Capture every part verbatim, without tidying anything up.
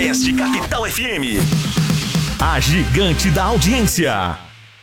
Podcast Capital F M. A gigante da audiência.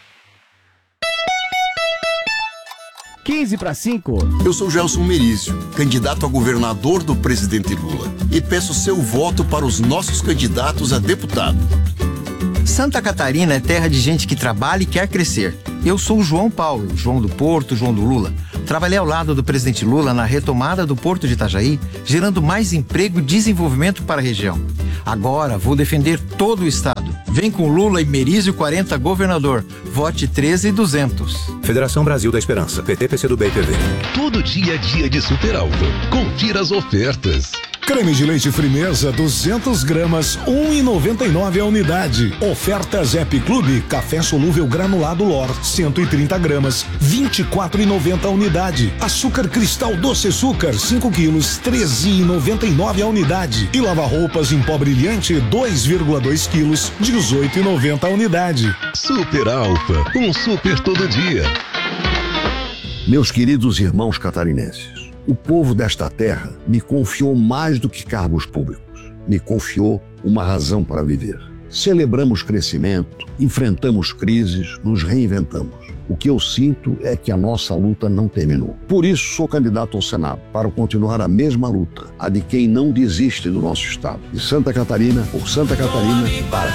quinze para cinco. Eu sou Gelson Merizio, candidato a governador do presidente Lula, e peço seu voto para os nossos candidatos a deputado. Santa Catarina é terra de gente que trabalha e quer crescer. Eu sou o João Paulo, João do Porto, João do Lula. Trabalhei ao lado do presidente Lula na retomada do Porto de Itajaí, gerando mais emprego e desenvolvimento para a região. Agora vou defender todo o estado. Vem com Lula e Merizio quarenta governador. Vote treze e duzentos. Federação Brasil da Esperança. P T, P C do B e P V. Todo dia é dia de Super Alfa. Confira as ofertas. Creme de leite Frimeza duzentas gramas, um real e noventa e nove a unidade. Ofertas Happy Club, café solúvel granulado Lor, cento e trinta gramas, vinte e quatro reais e noventa a unidade. Açúcar cristal doce açúcar, cinco quilos, treze reais e noventa e nove a unidade. E lava-roupas em pó brilhante, dois vírgula dois quilos, dezoito reais e noventa a unidade. Super Alfa, um super todo dia. Meus queridos irmãos catarinenses, o povo desta terra me confiou mais do que cargos públicos. Me confiou uma razão para viver. Celebramos crescimento, enfrentamos crises, nos reinventamos. O que eu sinto é que a nossa luta não terminou. Por isso sou candidato ao Senado, para continuar a mesma luta, a de quem não desiste do nosso estado. De Santa Catarina, por Santa Catarina, para